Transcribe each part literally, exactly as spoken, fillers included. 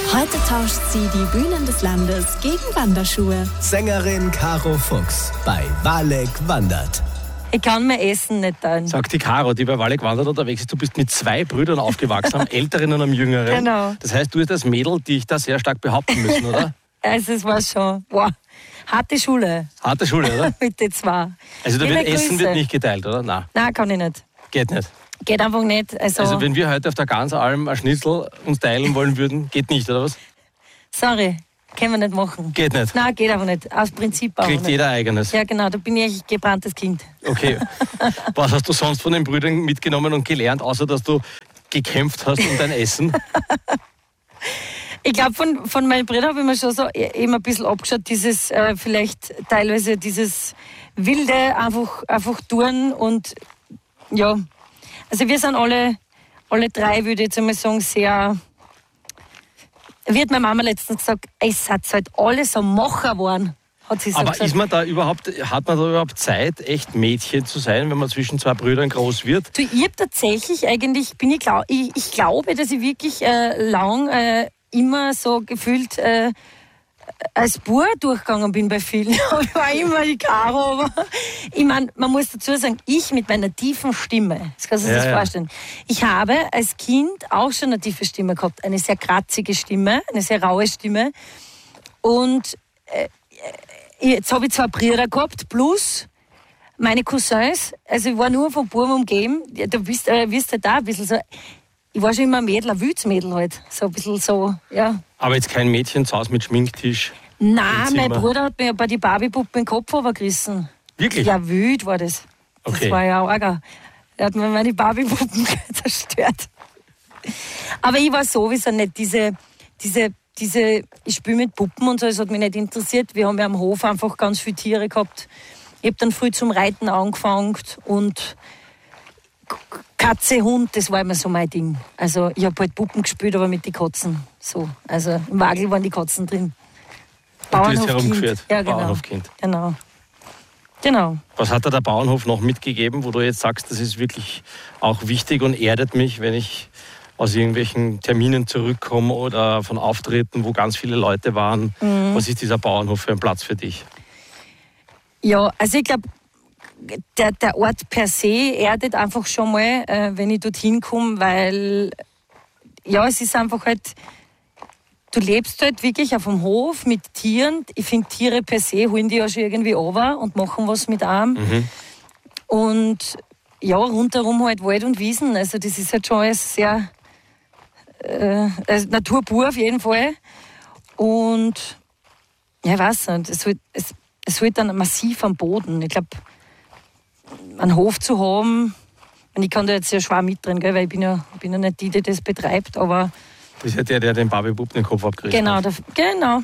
Heute tauscht sie die Bühnen des Landes gegen Wanderschuhe. Sängerin Caro Fuchs bei Walek wandert. Ich kann mein Essen nicht teilen. Sagt die Caro, die bei Walek wandert unterwegs ist. Du bist mit zwei Brüdern aufgewachsen, einem älteren und einem jüngeren. Genau. Das heißt, du hast als Mädel dich da sehr stark behaupten müssen, oder? Also es war schon, wow, harte Schule. Harte Schule, oder? Mit den zwei. Also da Liebe wird Essen Grüße. wird nicht geteilt, oder? Nein, Nein, kann ich nicht. geht nicht. Geht einfach nicht. Also, Also wenn wir heute auf der Ganseralm ein Schnitzel uns teilen wollen würden, geht nicht, oder was? sorry, können wir nicht machen. Geht nicht. Nein, geht einfach nicht. Aus Prinzip auch Kriegt nicht. jeder eigenes. Ja, genau, da bin ich ein gebranntes Kind. Okay. Was hast du sonst von den Brüdern mitgenommen und gelernt, außer dass du gekämpft hast um dein Essen? Ich glaube, von, von meinen Brüdern habe ich mir schon so eben ein bisschen abgeschaut, dieses, äh, vielleicht teilweise dieses wilde, einfach, einfach tun und ja. Also wir sind alle, alle drei, würde ich jetzt einmal sagen, sehr, wie hat meine Mama letztens gesagt, ey, seid halt alle so Macher geworden, hat sie so Aber gesagt. ist man da überhaupt, hat man da überhaupt Zeit, echt Mädchen zu sein, wenn man zwischen zwei Brüdern groß wird? Du, ich habe tatsächlich eigentlich, bin ich, glaub, ich, ich glaube, dass ich wirklich äh, lang äh, immer so gefühlt äh, als Bub durchgegangen bin bei vielen. Ich war immer die Caro. Aber ich meine, man muss dazu sagen, ich mit meiner tiefen Stimme, das kannst du dir Ja, das ja. vorstellen. Ich habe als Kind auch schon eine tiefe Stimme gehabt, eine sehr kratzige Stimme, eine sehr raue Stimme. Und äh, jetzt habe ich zwei Brüder gehabt, plus meine Cousins. Also ich war nur vom Buben umgeben. Ja, du bist, äh, wirst halt da ein bisschen so. Ich war schon immer ein Mädel, ein Wützmädel halt. So ein bisschen so, ja. Aber jetzt kein Mädchen zu Hause mit Schminktisch. Nein, Im mein Zimmer. Bruder hat mir bei die Barbie-Puppe den Kopf runtergerissen. Wirklich? Ja, wüt war das. Das Okay. war ja arger. Er hat mir meine Barbie-Puppen zerstört. Aber ich war sowieso nicht diese, diese, diese, ich spiele mit Puppen und so, das hat mich nicht interessiert. Wir haben ja am Hof einfach ganz viele Tiere gehabt. Ich habe dann früh zum Reiten angefangen und Katze, Hund, das war immer so mein Ding. Also ich habe halt Puppen gespielt, aber mit den Katzen. So. Also im Wagel waren die Katzen drin. Und du bist herumgeführt. Ja, genau. Bauernhofkind. Genau. Genau. Was hat dir der Bauernhof noch mitgegeben, wo du jetzt sagst, das ist wirklich auch wichtig und erdet mich, wenn ich aus irgendwelchen Terminen zurückkomme oder von Auftritten, wo ganz viele Leute waren. Mhm. Was ist dieser Bauernhof für ein Platz für dich? Ja, also ich glaube, der, der Ort per se erdet einfach schon mal, äh, wenn ich dorthin komme, weil ja, es ist einfach halt, du lebst halt wirklich auf dem Hof mit Tieren. Ich finde, Tiere per se holen die ja schon irgendwie runter und machen was mit einem. Mhm. Und ja, rundherum halt Wald und Wiesen. Also das ist halt schon alles sehr äh, also Natur pur auf jeden Fall. Und ja, ich weiß nicht, es wird, es, es wird dann massiv am Boden. Ich glaube, einen Hof zu haben, und ich kann da jetzt sehr schwer mitdrehen, gell, weil ich bin ja, ich bin ja nicht die, die das betreibt, aber Du bist ja der, der den Barbie-Bub den Kopf abgerissen genau, hat. der, genau.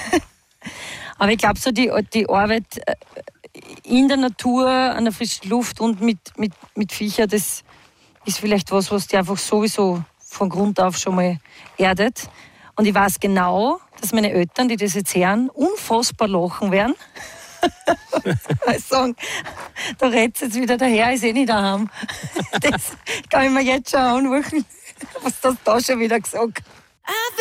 Aber ich glaube so, die, die Arbeit äh, in der Natur, an der frischen Luft und mit, mit, mit Viecher, das ist vielleicht was, was die einfach sowieso von Grund auf schon mal erdet. Und ich weiß genau, dass meine Eltern, die das jetzt hören, unfassbar lachen werden. Weil sie sagen, da redst jetzt wieder daher, ist eh nicht daheim. Das kann ich mir jetzt schon anmachen. Was hast du da schon wieder gesagt?